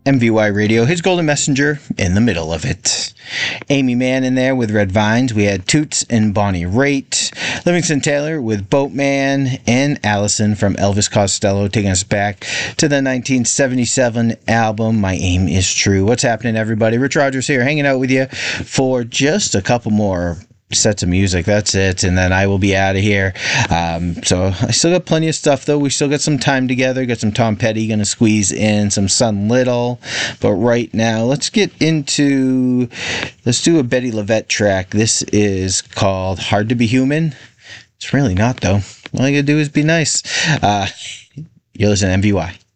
MVY Radio, his golden messenger in the middle of it. Amy Mann in there with Red Vines. We had Toots and Bonnie Raitt. Livingston Taylor with Boatman, and Allison from Elvis Costello taking us back to the 1977 album, My Aim Is True. What's happening, everybody? Rich Rogers here, hanging out with you for just a couple more sets of music. That's it, and then I will be out of here. So I still got plenty of stuff, though. We still got some time together. Got some Tom Petty gonna squeeze in, some Sun Little, but right now let's do a Betty LaVette track. This is called Hard to Be Human. It's really not, though. All you gotta do is be nice. You're listening to MVY.